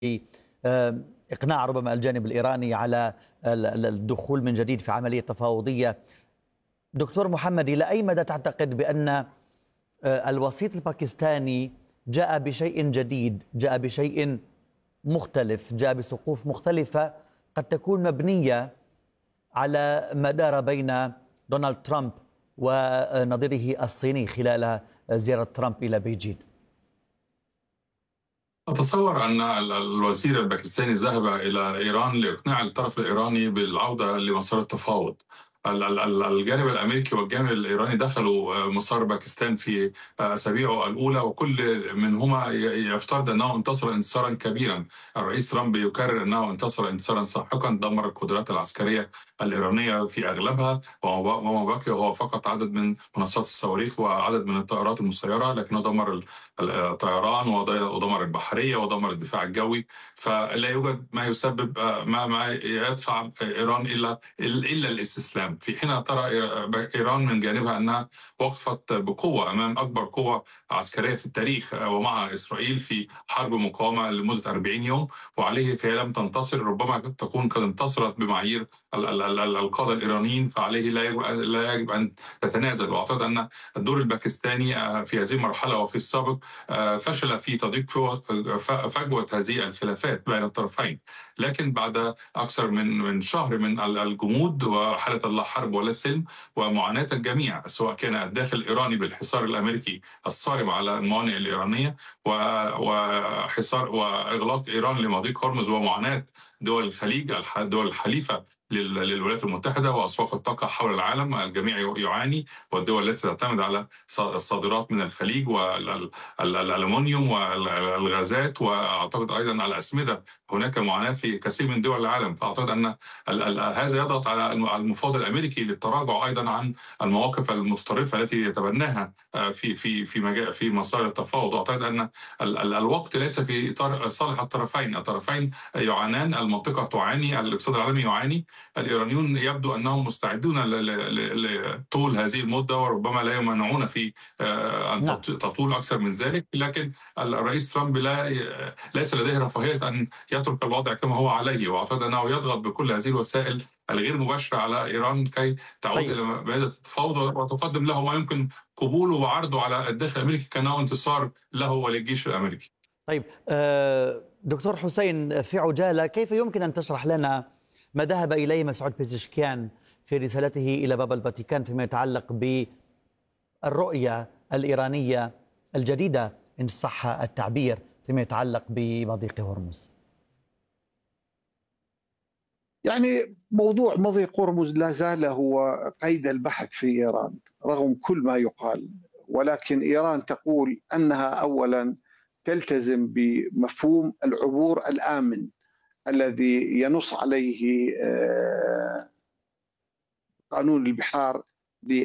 إقناع ربما الجانب الإيراني على الدخول من جديد في عملية تفاوضية. دكتور محمد، إلى أي مدى تعتقد بأن الوسيط الباكستاني جاء بشيء جديد، جاء بشيء مختلف، جاء بسقوف مختلفة قد تكون مبنية على ما دار بين دونالد ترامب ونظيره الصيني خلال زيارة ترامب إلى بيجين؟ أتصور أن الوزير الباكستاني ذهب إلى إيران لإقناع الطرف الإيراني بالعودة لمسار التفاوض. الجانب الأمريكي والجانب الإيراني دخلوا مسار باكستان في أسابيعه الأولى، وكل منهما يفترض أنه انتصر انتصارا كبيرا. الرئيس ترامب يكرر أنه انتصر انتصارا ساحقا، دمر القدرات العسكرية الإيرانية في أغلبها، وما بقي هو فقط عدد من منصات الصواريخ وعدد من الطائرات المسيرة، لكنه دمر الطيران ودمر البحرية ودمر الدفاع الجوي. فلا يوجد ما يسبب ما يدفع إيران إلا الاستسلام، في حين ترى إيران من جانبها أنها وقفت بقوة أمام أكبر قوة عسكرية في التاريخ ومع إسرائيل في حرب مقاومة لمدة 40 يوم، وعليه فهي لم تنتصر. ربما تكون قد انتصرت بمعايير القادة الإيرانيين، فعليه لا يجب أن تتنازل. وأعتقد أن الدور الباكستاني في هذه المرحلة وفي السابق فشل في تضييق فجوة هذه الخلافات بين الطرفين. لكن بعد أكثر من شهر من الجمود وحالة لا حرب ولا سلم ومعاناة الجميع، سواء كان الداخل الإيراني بالحصار الأمريكي الصارم على الموانئ الإيرانية وحصار وإغلاق إيران لمضيق هرمز، ومعاناة دول الخليج، الدول الحليفة للولايات المتحدة وأسواق الطاقة حول العالم، الجميع يعاني، والدول التي تعتمد على الصادرات من الخليج والألمنيوم والغازات، وأعتقد أيضا على الأسمدة هناك معاناة في كثير من دول العالم. فأعتقد أن هذا يضغط على المفاوض الأمريكي للتراجع أيضا عن المواقف المتطرفة التي يتبناها في مسار التفاوض. وأعتقد أن الوقت ليس في إطار صالح الطرفين يعانان، المنطقة تعاني، الاقتصاد العالمي يعاني. الإيرانيون يبدو أنهم مستعدون لطول هذه المدة، وربما لا يمانعون في أن تطول أكثر من ذلك. لكن الرئيس ترامب ليس لديه رفاهية أن يترك الوضع كما هو عليه، وأعتقد أنه يضغط بكل هذه الوسائل الغير مباشرة على إيران كي تعود إلى مائدة التفاوض وتقدم له ما يمكن قبوله وعرضه على الداخل الأمريكي كأنه انتصار له وللجيش الأمريكي. طيب دكتور حسين، في عجالة، كيف يمكن أن تشرح لنا ما ذهب إليه مسعود بيزشكيان في رسالته إلى بابا الفاتيكان فيما يتعلق بالرؤية الإيرانية الجديدة إن صح التعبير فيما يتعلق بمضيق هرمز؟ يعني موضوع مضيق هرمز لا زال هو قيد البحث في إيران رغم كل ما يقال، ولكن إيران تقول أنها أولا تلتزم بمفهوم العبور الآمن الذي ينص عليه قانون البحار ل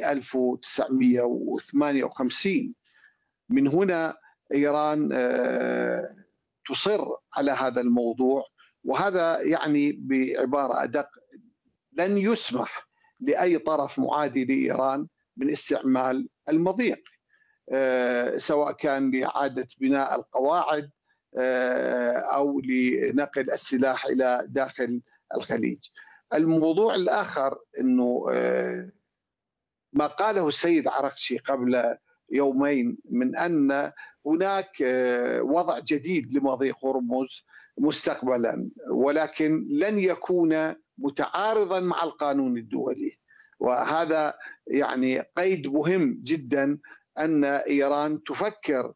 1958. من هنا إيران تصر على هذا الموضوع، وهذا يعني بعبارة أدق لن يسمح لأي طرف معادي لإيران من استعمال المضيق، سواء كان لإعادة بناء القواعد أو لنقل السلاح إلى داخل الخليج. الموضوع الآخر أنه ما قاله السيد عرقشي قبل يومين من أن هناك وضع جديد لمضيق هرمز مستقبلا، ولكن لن يكون متعارضا مع القانون الدولي. وهذا يعني قيد مهم جدا، أن إيران تفكر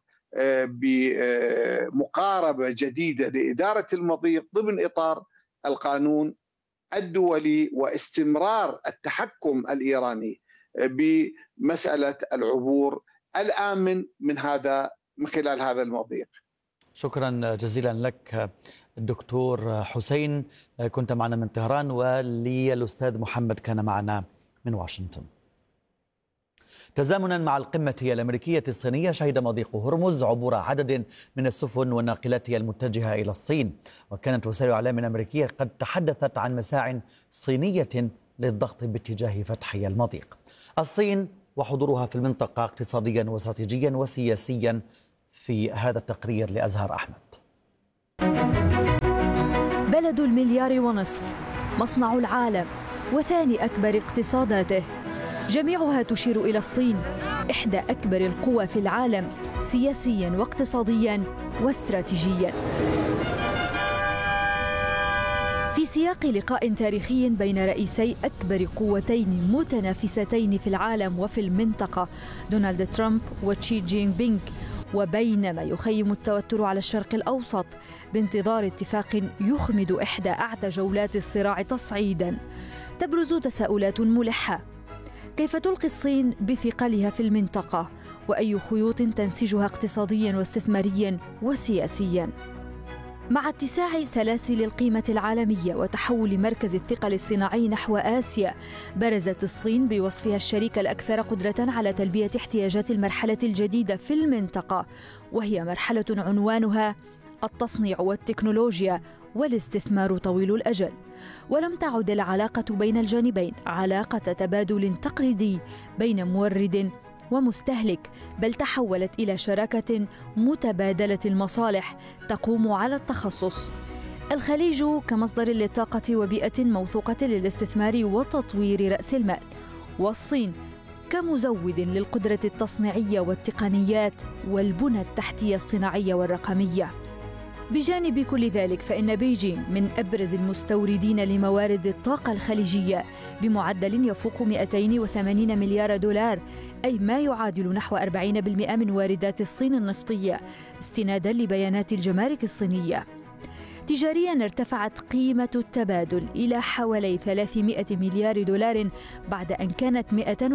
بمقاربة جديدة لإدارة المضيق ضمن إطار القانون الدولي واستمرار التحكم الإيراني بمسألة العبور الآمن من خلال هذا المضيق. شكرا جزيلا لك الدكتور حسين، كنت معنا من طهران، ولي الأستاذ محمد كان معنا من واشنطن. تزامنا مع القمة الأمريكية الصينية، شهد مضيق هرمز عبور عدد من السفن والناقلات المتجهة إلى الصين، وكانت وسائل إعلام أمريكية قد تحدثت عن مساع صينية للضغط باتجاه فتح المضيق. الصين وحضورها في المنطقة اقتصاديا واستراتيجيا وسياسيا، في هذا التقرير لأزهر أحمد. بلد 1.5 مليار، مصنع العالم وثاني أكبر اقتصاداته، جميعها تشير إلى الصين، إحدى أكبر القوى في العالم سياسياً واقتصادياً واستراتيجياً. في سياق لقاء تاريخي بين رئيسي أكبر قوتين متنافستين في العالم وفي المنطقة، دونالد ترامب وشي جين بينغ، وبينما يخيم التوتر على الشرق الأوسط بانتظار اتفاق يخمد إحدى أعتى جولات الصراع تصعيداً، تبرز تساؤلات ملحة. كيف تلقي الصين بثقلها في المنطقة؟ وأي خيوط تنسجها اقتصادياً واستثمارياً وسياسياً؟ مع اتساع سلاسل القيمة العالمية وتحول مركز الثقل الصناعي نحو آسيا، برزت الصين بوصفها الشريك الأكثر قدرة على تلبية احتياجات المرحلة الجديدة في المنطقة، وهي مرحلة عنوانها التصنيع والتكنولوجيا والاستثمار طويل الأجل. ولم تعد العلاقة بين الجانبين علاقة تبادل تقليدي بين مورد ومستهلك، بل تحولت إلى شراكة متبادلة المصالح تقوم على التخصص. الخليج كمصدر للطاقة وبيئة موثوقة للاستثمار وتطوير رأس المال، والصين كمزود للقدرة التصنيعية والتقنيات والبنى التحتية الصناعية والرقمية. بجانب كل ذلك، فإن بيجين من أبرز المستوردين لموارد الطاقة الخليجية بمعدل يفوق 280 مليار دولار، أي ما يعادل نحو 40% من واردات الصين النفطية، استناداً لبيانات الجمارك الصينية. تجارياً ارتفعت قيمة التبادل إلى حوالي 300 مليار دولار بعد أن كانت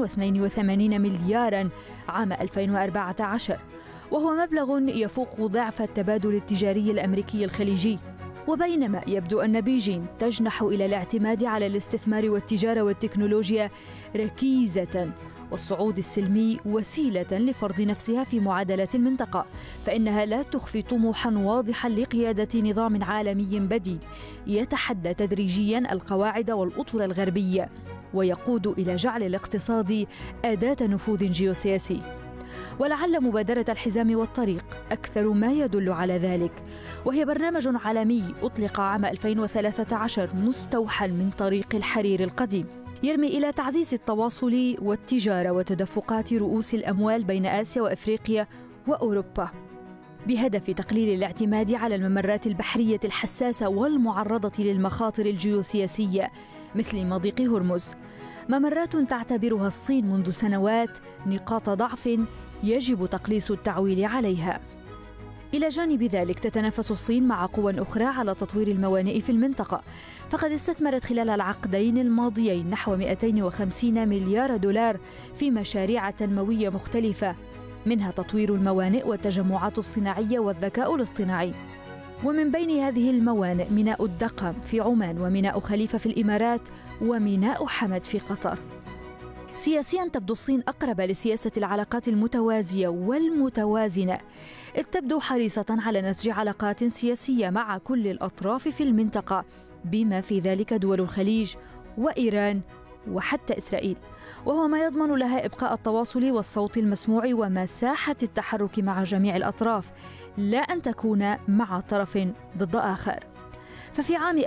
182 ملياراً عام 2014، وهو مبلغ يفوق ضعف التبادل التجاري الأمريكي الخليجي. وبينما يبدو أن بيجين تجنح إلى الاعتماد على الاستثمار والتجارة والتكنولوجيا ركيزة، والصعود السلمي وسيلة لفرض نفسها في معادلات المنطقة، فإنها لا تخفي طموحاً واضحاً لقيادة نظام عالمي بديل يتحدى تدريجياً القواعد والأطر الغربية، ويقود إلى جعل الاقتصاد أداة نفوذ جيوسياسي. ولعل مبادرة الحزام والطريق أكثر ما يدل على ذلك، وهي برنامج عالمي أطلق عام 2013 مستوحى من طريق الحرير القديم، يرمي إلى تعزيز التواصل والتجارة وتدفقات رؤوس الأموال بين آسيا وأفريقيا وأوروبا، بهدف تقليل الاعتماد على الممرات البحرية الحساسة والمعرضة للمخاطر الجيوسياسية مثل مضيق هرمز، ممرات تعتبرها الصين منذ سنوات نقاط ضعف يجب تقليص التعويل عليها. إلى جانب ذلك، تتنافس الصين مع قوى أخرى على تطوير الموانئ في المنطقة، فقد استثمرت خلال العقدين الماضيين نحو 250 مليار دولار في مشاريع تنموية مختلفة، منها تطوير الموانئ والتجمعات الصناعية والذكاء الاصطناعي. ومن بين هذه الموانئ ميناء الدقم في عمان، وميناء خليفة في الإمارات، وميناء حمد في قطر. سياسياً تبدو الصين أقرب لسياسة العلاقات المتوازية والمتوازنة، إذ تبدو حريصة على نسج علاقات سياسية مع كل الأطراف في المنطقة، بما في ذلك دول الخليج وإيران وحتى إسرائيل، وهو ما يضمن لها إبقاء التواصل والصوت المسموع ومساحة التحرك مع جميع الأطراف، لا أن تكون مع طرف ضد آخر. ففي عام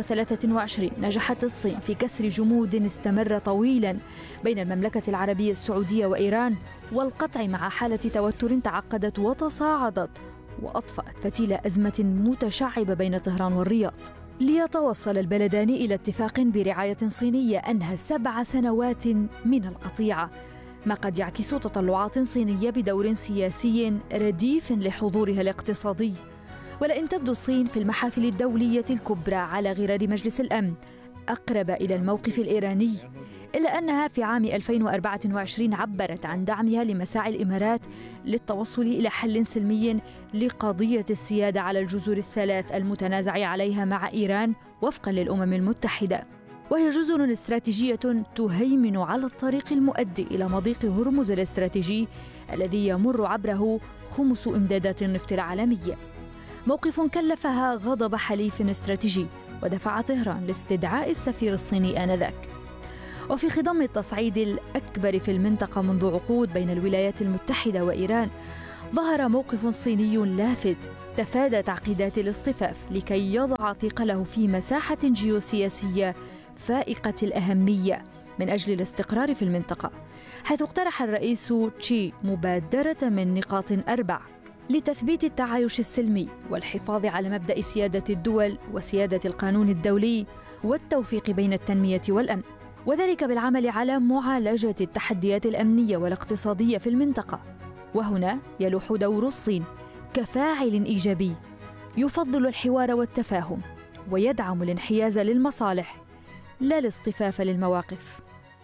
2023 نجحت الصين في كسر جمود استمر طويلاً بين المملكة العربية السعودية وإيران، والقطع مع حالة توتر تعقدت وتصاعدت وأطفأت فتيل أزمة متشعبة بين طهران والرياض، ليتوصل البلدان إلى اتفاق برعاية صينية أنهى 7 سنوات من القطيعة، ما قد يعكس تطلعات صينية بدور سياسي رديف لحضورها الاقتصادي. ولئن تبدو الصين في المحافل الدولية الكبرى على غرار مجلس الأمن أقرب إلى الموقف الإيراني، إلا أنها في عام 2024 عبرت عن دعمها لمساعي الإمارات للتوصل إلى حل سلمي لقضية السيادة على الجزر الثلاث المتنازع عليها مع إيران وفقا للأمم المتحدة، وهي جزر استراتيجية تهيمن على الطريق المؤدي إلى مضيق هرمز الاستراتيجي الذي يمر عبره خمس إمدادات النفط العالمية. موقف كلفها غضب حليف استراتيجي ودفع طهران لاستدعاء السفير الصيني آنذاك. وفي خضم التصعيد الأكبر في المنطقة منذ عقود بين الولايات المتحدة وإيران، ظهر موقف صيني لافت تفادى تعقيدات الاصطفاف لكي يضع ثقله في مساحة جيوسياسية فائقة الأهمية من أجل الاستقرار في المنطقة، حيث اقترح الرئيس تشي مبادرة من نقاط 4 لتثبيت التعايش السلمي والحفاظ على مبدأ سيادة الدول وسيادة القانون الدولي والتوفيق بين التنمية والأمن، وذلك بالعمل على معالجة التحديات الأمنية والاقتصادية في المنطقة. وهنا يلوح دور الصين كفاعل إيجابي يفضل الحوار والتفاهم ويدعم الانحياز للمصالح لا الاصطفاف للمواقف.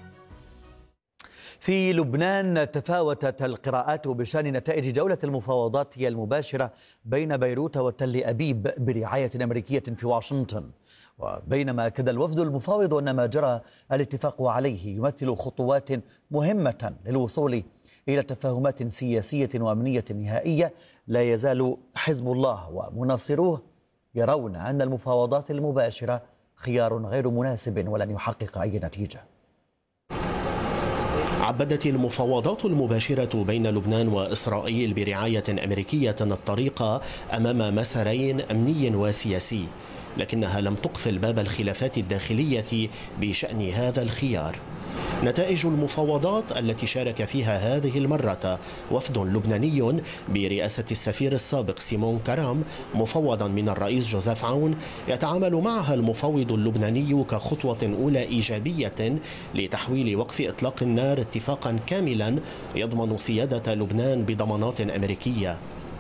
في لبنان تفاوتت القراءات بشأن نتائج جولة المفاوضات المباشرة بين بيروت وتل أبيب برعاية أمريكية في واشنطن، وبينما أكد الوفد المفاوض أن ما جرى الاتفاق عليه يمثل خطوات مهمة للوصول إلى تفاهمات سياسية وأمنية نهائية، لا يزال حزب الله ومناصروه يرون أن المفاوضات المباشرة خيار غير مناسب ولن يحقق أي نتيجة. عبدت المفاوضات المباشرة بين لبنان وإسرائيل برعاية أمريكية الطريق أمام مسارين أمني وسياسي، لكنها لم تقفل باب الخلافات الداخلية بشأن هذا الخيار. نتائج المفاوضات التي شارك فيها هذه المرة وفد لبناني برئاسة السفير السابق سيمون كرام مفوضا من الرئيس جوزيف عون يتعامل معها المفوض اللبناني كخطوة أولى إيجابية لتحويل وقف إطلاق النار اتفاقا كاملا يضمن سيادة لبنان بضمانات أمريكية.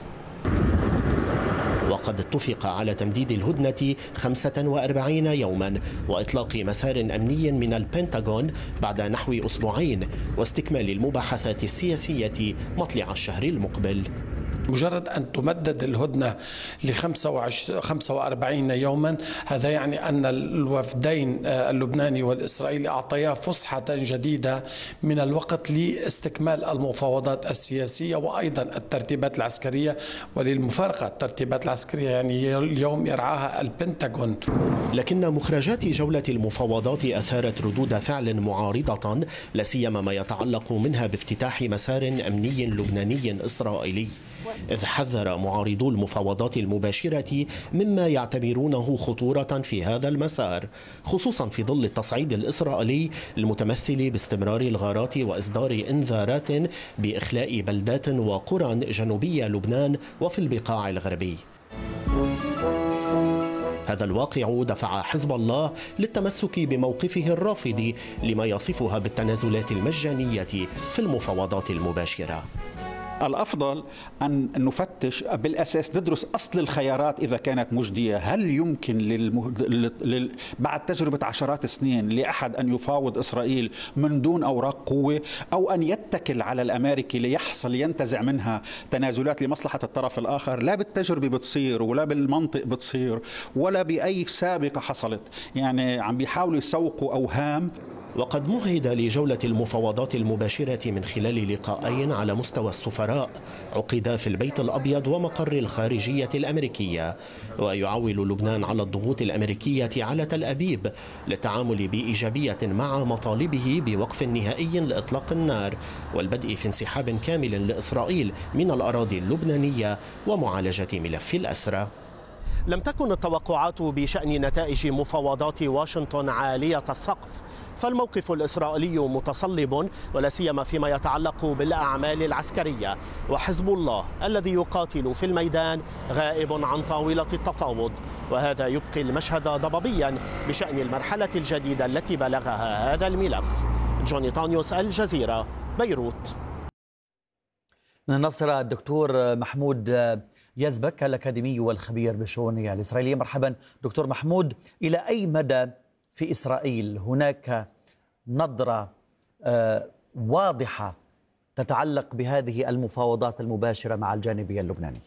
وقد اتفق على تمديد الهدنة 45 يوما وإطلاق مسار أمني من البنتاغون بعد نحو أسبوعين واستكمال المباحثات السياسية مطلع الشهر المقبل. مجرد أن تمدد الهدنة ل 45 يوما، هذا يعني أن الوفدين اللبناني والإسرائيلي أعطيا فسحة جديدة من الوقت لاستكمال المفاوضات السياسية وأيضا الترتيبات العسكرية. وللمفارقة الترتيبات العسكرية يعني اليوم يرعاها البنتاغون. لكن مخرجات جولة المفاوضات أثارت ردود فعل معارضة، لا سيما ما يتعلق منها بافتتاح مسار أمني لبناني إسرائيلي، إذ حذر معارضو المفاوضات المباشرة مما يعتبرونه خطورة في هذا المسار، خصوصا في ظل التصعيد الإسرائيلي المتمثل باستمرار الغارات وإصدار إنذارات بإخلاء بلدات وقرى جنوبي لبنان وفي البقاع الغربي. هذا الواقع دفع حزب الله للتمسك بموقفه الرافض لما يصفها بالتنازلات المجانية في المفاوضات المباشرة. الأفضل أن نفتش بالأساس، ندرس أصل الخيارات إذا كانت مجدية. هل يمكن بعد تجربة عشرات السنين لأحد أن يفاوض إسرائيل من دون أوراق قوة، أو أن يتكل على الأمريكي ينتزع منها تنازلات لمصلحة الطرف الآخر؟ لا بالتجربة بتصير ولا بالمنطق بتصير ولا بأي سابقة حصلت. يعني عم بيحاولوا يسوقوا أوهام. وقد مهد لجولة المفاوضات المباشرة من خلال لقاءين على مستوى السفراء عقدا في البيت الأبيض ومقر الخارجية الأمريكية، ويعول لبنان على الضغوط الأمريكية على تل أبيب للتعامل بإيجابية مع مطالبه بوقف نهائي لإطلاق النار والبدء في انسحاب كامل لإسرائيل من الأراضي اللبنانية ومعالجة ملف الأسرى. لم تكن التوقعات بشأن نتائج مفاوضات واشنطن عالية السقف، فالموقف الإسرائيلي متصلب ولا سيما فيما يتعلق بالأعمال العسكرية، وحزب الله الذي يقاتل في الميدان غائب عن طاولة التفاوض، وهذا يبقي المشهد ضبابيا بشأن المرحلة الجديدة التي بلغها هذا الملف. جوني طانيوس، الجزيرة، بيروت. من الناصرة الدكتور محمود يزبك الأكاديمي والخبير بالشؤون الإسرائيلية. مرحبا دكتور محمود. إلى أي مدى في إسرائيل هناك نظرة واضحة تتعلق بهذه المفاوضات المباشرة مع الجانب اللبناني؟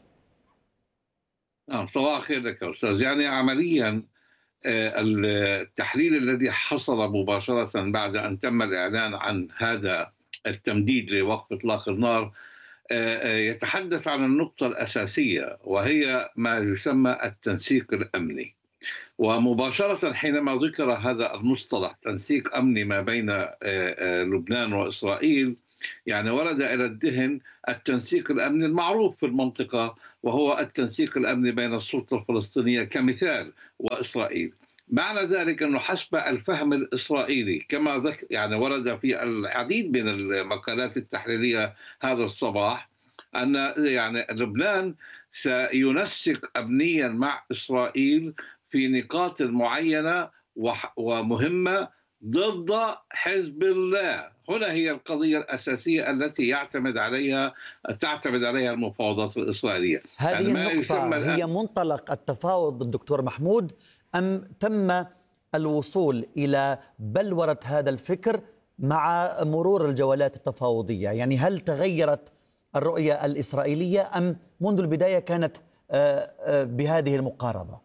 صباح الخير لك يا أستاذ. يعني عمليا التحليل الذي حصل مباشرة بعد أن تم الإعلان عن هذا التمديد لوقف إطلاق النار يتحدث عن النقطة الأساسية، وهي ما يسمى التنسيق الأمني. ومباشرة حينما ذكر هذا المصطلح تنسيق أمني ما بين لبنان وإسرائيل، يعني ورد إلى الذهن التنسيق الأمني المعروف في المنطقة، وهو التنسيق الأمني بين السلطة الفلسطينية كمثال وإسرائيل. معنى ذلك أنه حسب الفهم الإسرائيلي كما يعني ورد في العديد من المقالات التحليلية هذا الصباح، أن يعني لبنان سينسق أمنيا مع إسرائيل في نقاط معينة ومهمة ضد حزب الله. هنا هي القضية الأساسية التي تعتمد عليها المفاوضات الإسرائيلية. هذه يعني النقطة هي منطلق التفاوض الدكتور محمود، أم تم الوصول إلى بلورة هذا الفكر مع مرور الجولات التفاوضية؟ يعني هل تغيرت الرؤية الإسرائيلية أم منذ البداية كانت بهذه المقاربة؟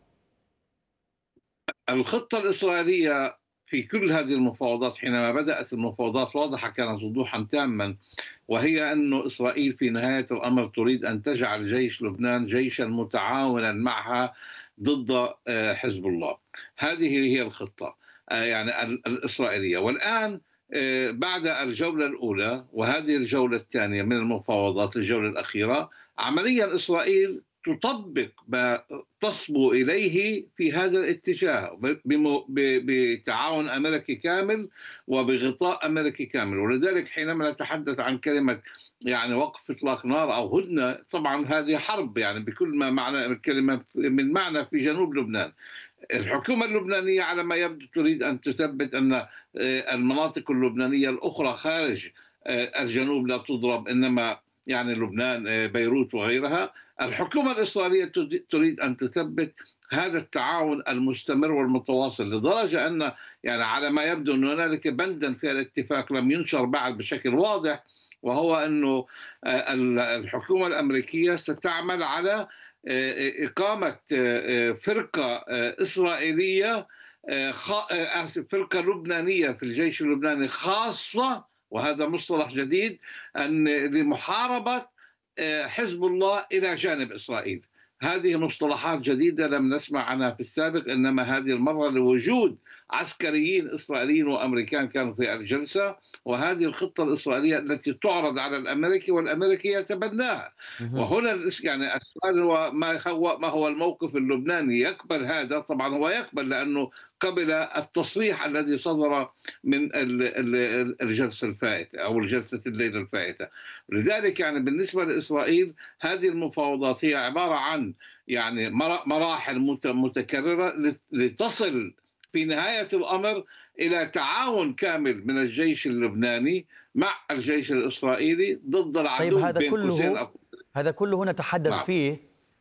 الخطة الإسرائيلية في كل هذه المفاوضات حينما بدأت المفاوضات واضحة، كانت وضوحا تاما، وهي أن إسرائيل في نهاية الأمر تريد أن تجعل جيش لبنان جيشا متعاونا معها ضد حزب الله. هذه هي الخطة يعني الإسرائيلية. والآن بعد الجولة الأولى وهذه الجولة الثانية من المفاوضات، الجولة الأخيرة، عمليا إسرائيل تطبق ما تصبو إليه في هذا الاتجاه بتعاون أمريكي كامل وبغطاء أمريكي كامل. ولذلك حينما نتحدث عن كلمة يعني وقف إطلاق نار أو هدنة، طبعا هذه حرب يعني بكل ما معنى الكلمة من معنى في جنوب لبنان. الحكومة اللبنانية على ما يبدو تريد أن تثبت أن المناطق اللبنانية الأخرى خارج الجنوب لا تضرب، إنما يعني لبنان بيروت وغيرها. الحكومة الإسرائيلية تريد أن تثبت هذا التعاون المستمر والمتواصل، لدرجة أن يعني على ما يبدو أن هنالك بندا في الاتفاق لم ينشر بعد بشكل واضح، وهو أنه الحكومة الأمريكية ستعمل على إقامة فرقة إسرائيلية فرقة لبنانية في الجيش اللبناني خاصة، وهذا مصطلح جديد، أن لمحاربة حزب الله إلى جانب إسرائيل. هذه مصطلحات جديدة لم نسمع عنها في السابق، إنما هذه المرة لوجود عسكريين إسرائيليين وأمريكان كانوا في الجلسة، وهذه الخطة الإسرائيلية التي تعرض على الأمريكي والأمريكي يتبناها. وهنا يعني السؤال هو ما هو الموقف اللبناني؟ يقبل هذا؟ طبعا هو يقبل، لأنه قبل التصريح الذي صدر من الجلسة الفائتة أو الجلسة الليلة الفائتة. لذلك يعني بالنسبة لإسرائيل هذه المفاوضات هي عبارة عن يعني مراحل متكررة لتصل في نهاية الأمر إلى تعاون كامل من الجيش اللبناني مع الجيش الإسرائيلي ضد العدو. طيب هذا كله نتحدث فيه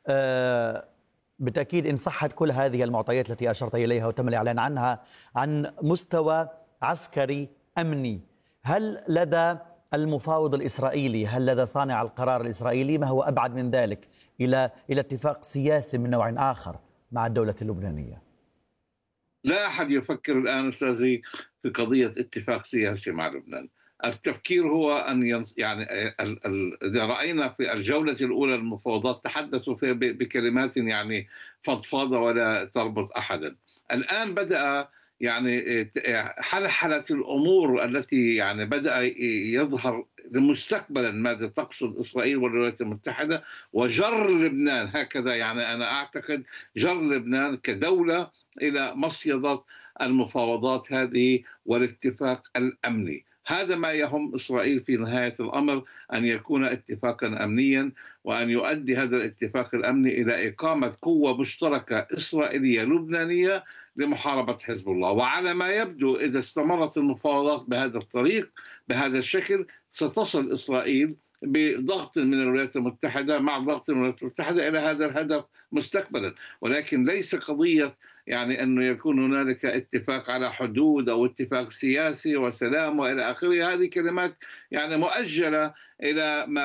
بالتأكيد إن صحت كل هذه المعطيات التي أشرت إليها وتم الإعلان عنها عن مستوى عسكري أمني. هل لدى المفاوض الإسرائيلي، هل لدى صانع القرار الإسرائيلي ما هو أبعد من ذلك إلى اتفاق سياسي من نوع آخر مع الدولة اللبنانية؟ لا أحد يفكر الآن أستاذي في قضية اتفاق سياسي مع لبنان. التفكير هو أن يعني إذا رأينا في الجولة الأولى المفاوضات تحدثوا فيها بكلمات يعني فضفاضة ولا تربط أحدا. الآن بدأ يعني حلحلة الأمور التي يعني بدأ يظهر مستقبلا ماذا تقصد إسرائيل والولايات المتحدة وجر لبنان، هكذا يعني أنا أعتقد جر لبنان كدولة إلى مصيدة المفاوضات هذه والاتفاق الأمني. هذا ما يهم إسرائيل في نهاية الأمر، أن يكون اتفاقا أمنيا، وأن يؤدي هذا الاتفاق الأمني إلى إقامة قوة مشتركة إسرائيلية لبنانية لمحاربة حزب الله. وعلى ما يبدو إذا استمرت المفاوضات بهذا الطريق بهذا الشكل ستصل إسرائيل بضغط من الولايات المتحدة مع ضغط من الولايات المتحدة إلى هذا الهدف مستقبلا. ولكن ليس قضية يعني أنه يكون هنالك اتفاق على حدود أو اتفاق سياسي وسلام وإلى آخره. هذه كلمات يعني مؤجلة إلى ما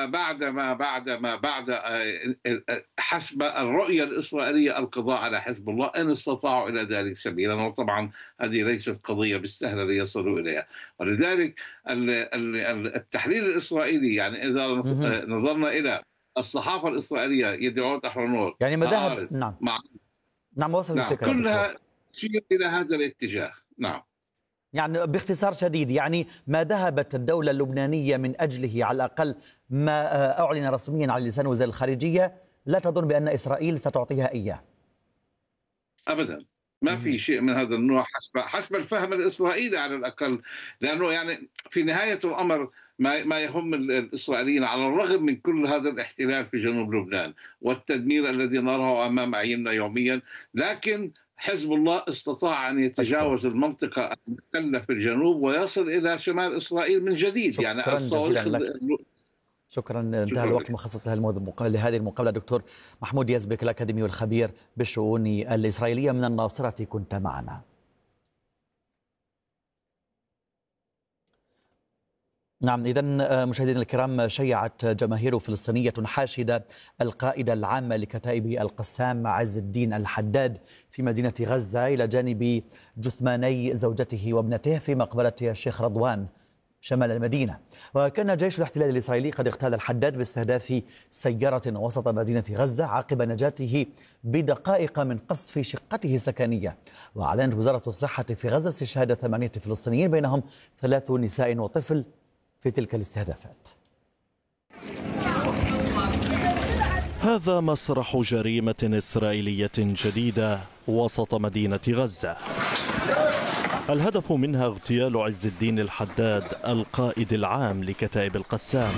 بعد حسب الرؤية الإسرائيلية القضاء على حزب الله إن استطاعوا إلى ذلك سبيلا. وطبعا هذه ليست قضية بالسهل ليصلوا إليها. ولذلك التحليل الإسرائيلي يعني إذا نظرنا إلى الصحافة الإسرائيلية يدعوت أحرنوت يعني مذاهب نعم وصل الفكرة كلها تشير إلى هذا الاتجاه. نعم يعني باختصار شديد، يعني ما ذهبت الدولة اللبنانية من أجله على الأقل ما أعلن رسميا على لسان وزير الخارجية، لا تظن بأن إسرائيل ستعطيها إياه؟ ابدا، ما في شيء من هذا النوع حسب الفهم الاسرائيلي على الاقل، لانه يعني في نهايه الامر ما يهم الاسرائيليين على الرغم من كل هذا الاحتلال في جنوب لبنان والتدمير الذي نراه امام اعيننا يوميا، لكن حزب الله استطاع ان يتجاوز المنطقه المحتله في الجنوب ويصل الى شمال اسرائيل من جديد. شكرا يعني جزيلا لك. شكرا، انتهى الوقت المخصص لهذه المقابلة. دكتور محمود يزبك الأكاديمي والخبير بالشؤون الإسرائيلية من الناصرة كنت معنا. نعم، إذن مشاهدينا الكرام، شيعت جماهير فلسطينية حاشدة القائد العام لكتائب القسام عز الدين الحداد في مدينة غزة إلى جانب جثماني زوجته وابنته في مقبرة الشيخ رضوان شمال المدينة. وكان جيش الاحتلال الإسرائيلي قد اغتال الحداد باستهداف سيارة وسط مدينة غزة عقب نجاته بدقائق من قصف شقته السكنية. وأعلنت وزارة الصحة في غزة استشهاد 8 فلسطينيين بينهم 3 نساء وطفل في تلك الاستهدافات. هذا مسرح جريمة إسرائيلية جديدة وسط مدينة غزة، الهدف منها اغتيال عز الدين الحداد القائد العام لكتائب القسام.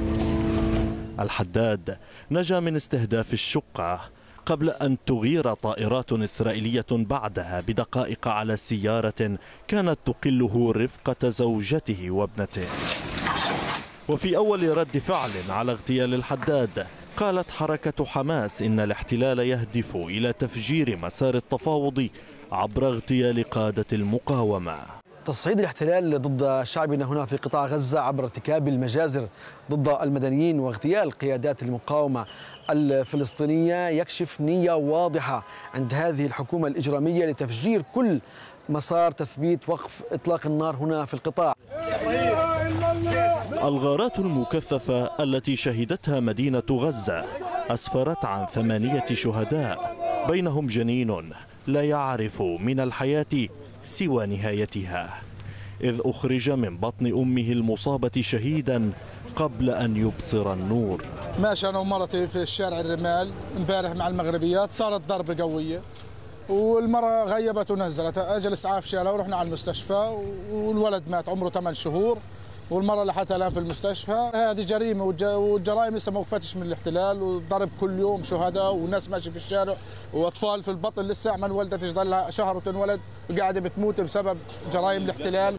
الحداد نجا من استهداف الشقة قبل أن تغير طائرات إسرائيلية بعدها بدقائق على سيارة كانت تقله رفقة زوجته وابنته. وفي أول رد فعل على اغتيال الحداد قالت حركة حماس إن الاحتلال يهدف إلى تفجير مسار التفاوض عبر اغتيال قادة المقاومة. تصعيد الاحتلال ضد شعبنا هنا في قطاع غزة عبر ارتكاب المجازر ضد المدنيين واغتيال قيادات المقاومة الفلسطينية يكشف نية واضحة عند هذه الحكومة الإجرامية لتفجير كل مسار تثبيت وقف إطلاق النار هنا في القطاع. الغارات المكثفة التي شهدتها مدينة غزة أسفرت عن 8 شهداء بينهم جنين لا يعرف من الحياة سوى نهايتها، إذ أخرج من بطن أمه المصابة شهيدا قبل أن يبصر النور. ماشي أنا ومرتي في الشارع الرمال امبارح مع المغربيات، صارت ضربة قوية والمرأة غيبت ونزلت، أجل إسعاف شالها ورحنا على المستشفى والولد مات عمره 8 شهور والمرأة لحتها الآن في المستشفى. هذه جريمة والجرائم لسه ما وقفتش من الاحتلال، والضرب كل يوم شهداء وناس ماشي في الشارع وأطفال في البطن لسه عمل والدة تشضل لها شهر وتنولد وقاعدة بتموت بسبب جرائم الاحتلال.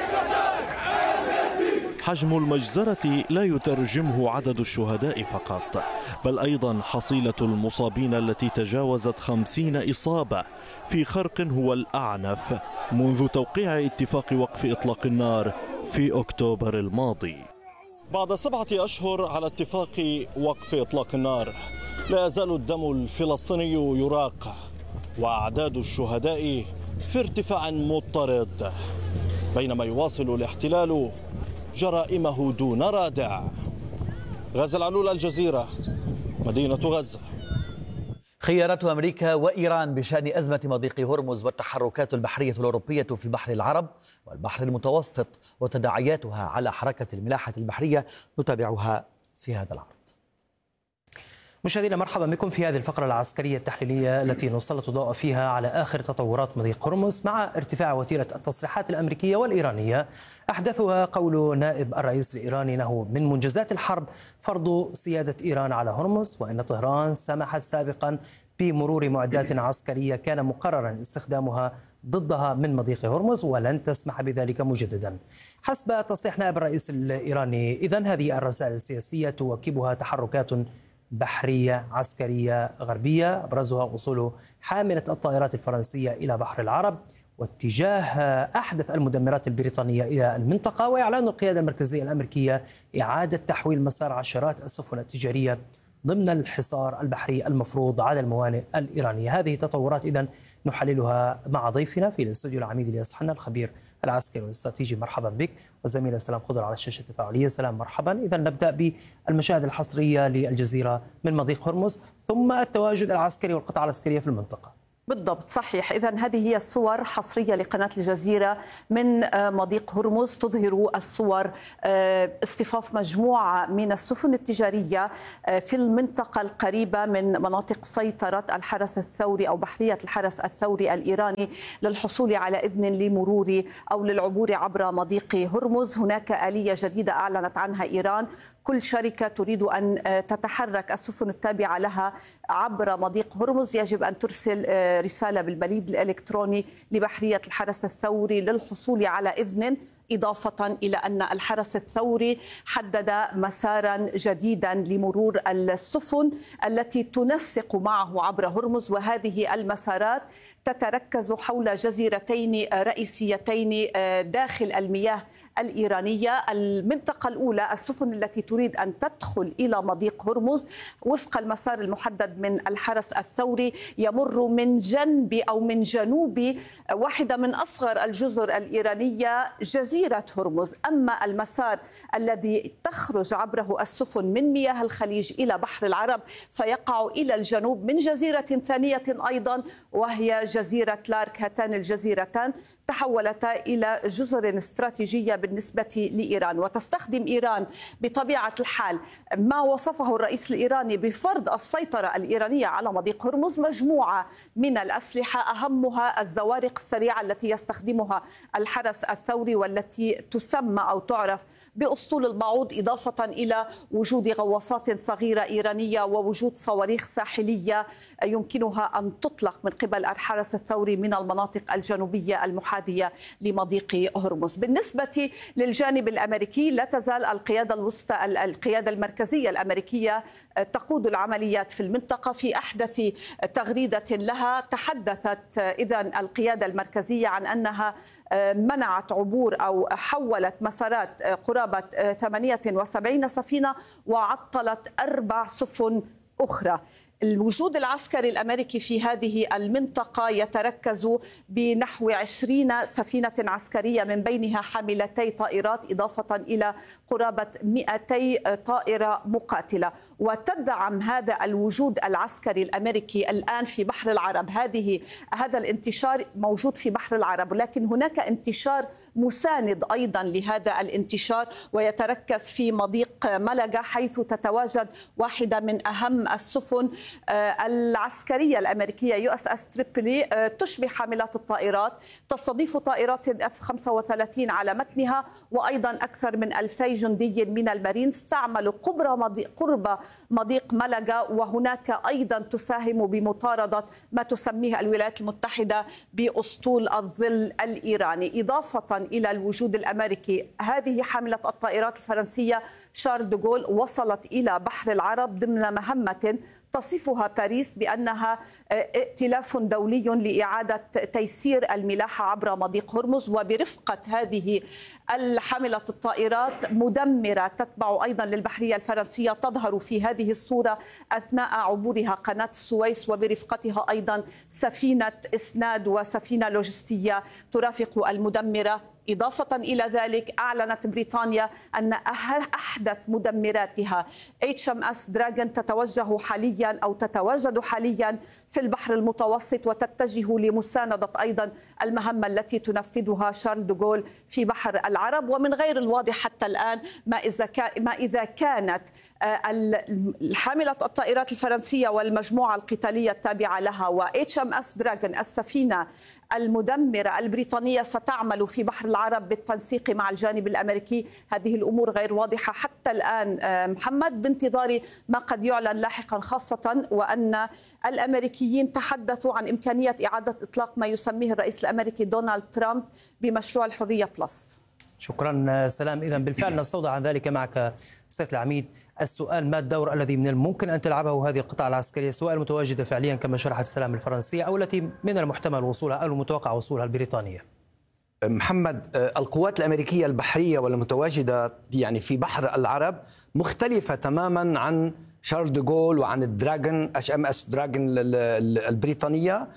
حجم المجزرة لا يترجمه عدد الشهداء فقط، بل أيضا حصيلة المصابين التي تجاوزت 50 إصابة في خرق هو الأعنف منذ توقيع اتفاق وقف إطلاق النار في أكتوبر الماضي. بعد 7 أشهر على اتفاق وقف إطلاق النار، لا يزال الدم الفلسطيني يراق وأعداد الشهداء في ارتفاع مضطرد، بينما يواصل الاحتلال جرائمه دون رادع. غزة العلول، الجزيرة، مدينة غزة. خيارات أمريكا وإيران بشأن أزمة مضيق هرمز والتحركات البحرية الأوروبية في بحر العرب والبحر المتوسط وتداعياتها على حركة الملاحة البحرية، نتابعها في هذا العرض. مشاهدينا، مرحبا بكم في هذه الفقرة العسكرية التحليلية التي نسلط الضوء فيها على آخر تطورات مضيق هرمز مع ارتفاع وتيرة التصريحات الأمريكية والإيرانية، أحدثها قول نائب الرئيس الإيراني أنه من منجزات الحرب فرض سيادة إيران على هرمز، وأن طهران سمحت سابقا بمرور معدات عسكرية كان مقررا استخدامها ضدها من مضيق هرمز ولن تسمح بذلك مجددا. حسب تصريح نائب الرئيس الإيراني، إذن هذه الرسائل السياسية تواكبها تحركات بحرية عسكرية غربية أبرزها وصول حاملة الطائرات الفرنسية إلى بحر العرب واتجاه أحدث المدمرات البريطانية إلى المنطقة، وإعلان القيادة المركزية الأمريكية إعادة تحويل مسار عشرات السفن التجارية ضمن الحصار البحري المفروض على الموانئ الإيرانية. هذه تطورات إذن نحللها مع ضيفنا في الاستوديو العميد الياس حنا الخبير العسكري والاستراتيجي. مرحبا بك. وزميلنا سلام خضر على الشاشة التفاعلية. سلام، مرحبا. إذن نبدأ بالمشاهد الحصرية للجزيرة من مضيق هرمز ثم التواجد العسكري والقطع العسكرية في المنطقة. بالضبط صحيح. إذن هذه هي الصور حصرية لقناة الجزيرة من مضيق هرمز تظهر الصور اصطفاف مجموعة من السفن التجارية في المنطقة القريبة من مناطق سيطرة الحرس الثوري أو بحرية الحرس الثوري الإيراني للحصول على إذن لمرور أو للعبور عبر مضيق هرمز. هناك آلية جديدة أعلنت عنها إيران، كل شركة تريد أن تتحرك السفن التابعة لها عبر مضيق هرمز يجب أن ترسل رسالة بالبريد الإلكتروني لبحرية الحرس الثوري للحصول على إذن، إضافة إلى أن الحرس الثوري حدد مسارا جديدا لمرور السفن التي تنسق معه عبر هرمز، وهذه المسارات تتركز حول جزيرتين رئيسيتين داخل المياه الإيرانية. المنطقة الأولى السفن التي تريد أن تدخل إلى مضيق هرمز وفق المسار المحدد من الحرس الثوري يمر من جنب أو من جنوب واحدة من أصغر الجزر الإيرانية جزيرة هرمز. أما المسار الذي تخرج عبره السفن من مياه الخليج إلى بحر العرب فيقع إلى الجنوب من جزيرة ثانية أيضا وهي جزيرة لارك. هاتان الجزيرتان تحولتا إلى جزر استراتيجية بالنسبة لإيران، وتستخدم إيران بطبيعة الحال ما وصفه الرئيس الإيراني بفرض السيطرة الإيرانية على مضيق هرمز مجموعة من الأسلحة أهمها الزوارق السريعة التي يستخدمها الحرس الثوري والتي تسمى أو تعرف بأسطول البعوض، إضافة إلى وجود غواصات صغيرة إيرانية ووجود صواريخ ساحلية يمكنها أن تطلق من قبل الحرس الثوري من المناطق الجنوبية المحاذية لمضيق هرمز. بالنسبة للجانب الأمريكي لا تزال القيادة الوسطى القيادة المركزية الأمريكية تقود العمليات في المنطقة. في أحدث تغريدة لها تحدثت إذن القيادة المركزية عن أنها منعت عبور أو حولت مسارات قرابة 78 سفينة وعطلت 4 سفن أخرى. الوجود العسكري الأمريكي في هذه المنطقة يتركز بنحو 20 سفينة عسكرية من بينها حاملتي طائرات إضافة إلى قرابة 200 طائرة مقاتلة، وتدعم هذا الوجود العسكري الأمريكي الآن في بحر العرب. هذا الانتشار موجود في بحر العرب، لكن هناك انتشار مساند أيضا لهذا الانتشار ويتركز في مضيق ملقا حيث تتواجد واحدة من أهم السفن العسكرية الأمريكية USS تريبولي، تشبه حاملات الطائرات، تستضيف طائرات F-35 على متنها وأيضا أكثر من 2000 جندي من المارينز تعمل قرب مضيق ملقا، وهناك أيضا تساهم بمطاردة ما تسميه الولايات المتحدة بأسطول الظل الإيراني. إضافة إلى الوجود الأمريكي، هذه حاملة الطائرات الفرنسية شارل دوغول وصلت إلى بحر العرب ضمن مهمة تصفها باريس بأنها ائتلاف دولي لإعادة تيسير الملاحة عبر مضيق هرمز، وبرفقة هذه الحاملة الطائرات مدمرة تتبع أيضا للبحرية الفرنسية تظهر في هذه الصورة أثناء عبورها قناة السويس، وبرفقتها أيضا سفينة إسناد وسفينة لوجستية ترافق المدمرة. إضافة إلى ذلك أعلنت بريطانيا أن أحدث مدمراتها HMS دراغون تتواجد حاليا في البحر المتوسط وتتجه لمساندة أيضا المهمة التي تنفذها شارل دوغول في بحر العرب. ومن غير الواضح حتى الآن ما إذا كانت حاملة الطائرات الفرنسية والمجموعة القتالية التابعة لها وHMS دراغون السفينة المدمرة البريطانية ستعمل في بحر العرب بالتنسيق مع الجانب الأمريكي. هذه الأمور غير واضحة حتى الآن محمد، بانتظار ما قد يعلن لاحقا، خاصة وأن الأمريكيين تحدثوا عن إمكانية إعادة إطلاق ما يسميه الرئيس الأمريكي دونالد ترامب بمشروع الحرية بلس. شكرا سلام. إذن بالفعل نستوضح عن ذلك معك سيد العميد. السؤال: ما الدور الذي من الممكن أن تلعبه هذه القطاع العسكرية سواء المتواجدة فعليا كما شرحت سلام الفرنسية أو التي من المحتمل وصولها أو المتوقع وصولها البريطانية؟ محمد، القوات الأمريكية البحرية والمتواجدة يعني في بحر العرب مختلفة تماما عن شارل دوغول وعن الدراغون HMS دراغون البريطانية.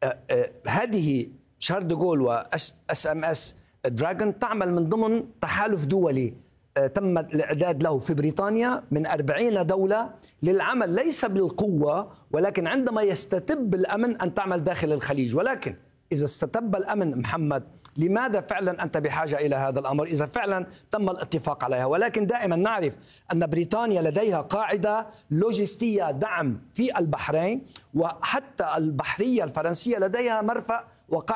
هذه شارل دوغول و HMS دراغون تعمل من ضمن تحالف دولي تم الإعداد له في بريطانيا من 40 دولة للعمل ليس بالقوة، ولكن عندما يستتب الأمن أن تعمل داخل الخليج. ولكن إذا استتب الأمن محمد، لماذا فعلا أنت بحاجة إلى هذا الأمر إذا فعلا تم الاتفاق عليها؟ ولكن دائما نعرف أن بريطانيا لديها قاعدة لوجستية دعم في البحرين، وحتى البحرية الفرنسية لديها مرفأ وقاعدة